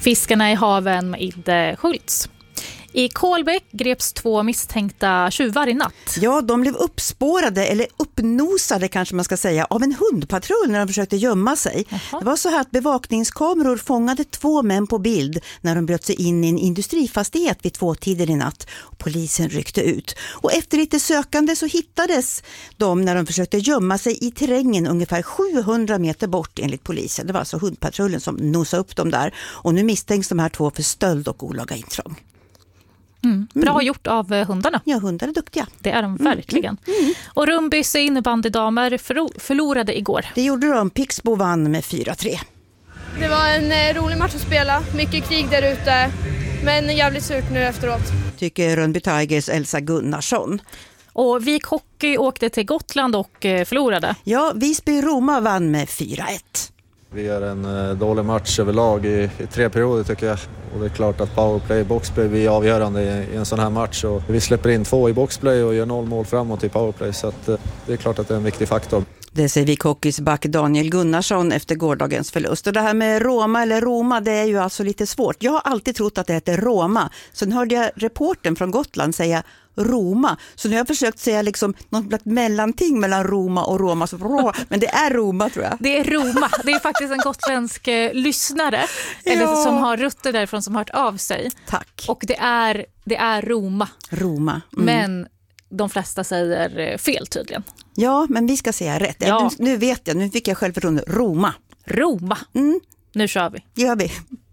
Fiskarna i haven med Idde Schultz. I Kolbäck greps 2 misstänkta tjuvar i natt. Ja, de blev uppspårade eller uppnosade kanske man ska säga av en hundpatrull när de försökte gömma sig. Jaha. Det var så här att bevakningskameror fångade 2 män på bild när de bröt sig in i en industrifastighet vid 2-tiden i natt. Polisen ryckte ut. Och efter lite sökande så hittades de när de försökte gömma sig i terrängen ungefär 700 meter bort enligt polisen. Det var alltså hundpatrullen som nosade upp dem där. Och nu misstänks de här 2 för stöld och olaga intrång. Bra gjort av hundarna. Ja, hundar är duktiga. Det är de verkligen. Och Rumbys innebandydamer förlorade igår. Det gjorde de. Pixbo vann med 4-3. Det var en rolig match att spela. Mycket krig där ute. Men jävligt surt nu efteråt. Tycker Rönnby Tigers Elsa Gunnarsson. Och Vik Hockey åkte till Gotland och förlorade. Ja, Visby-Roma vann med 4-1. Vi gör en dålig match överlag i 3 perioder tycker jag. Och det är klart att powerplay, boxplay blir avgörande i en sån här match. Och vi släpper in 2 i boxplay och gör 0 mål framåt i powerplay. Så att, det är klart att det är en viktig faktor. Det säger Vik Hockeys back Daniel Gunnarsson efter gårdagens förlust. Och det här med Roma eller Roma, det är ju alltså lite svårt. Jag har alltid trott att det heter Roma. Sen hörde jag reportern från Gotland säga Roma. Så nu har jag försökt säga liksom något mellanting mellan Roma och Roma. Men det är Roma tror jag. Det är Roma. Det är faktiskt en gotländsk lyssnare eller som har rötter därifrån som har hört av sig. Tack. Och det är Roma. Roma. Men de flesta säger fel tydligen. Ja, men vi ska säga rätt. Ja. Nu vet jag, nu fick jag självförtroende. Roma. Roma. Nu kör vi. Gör vi.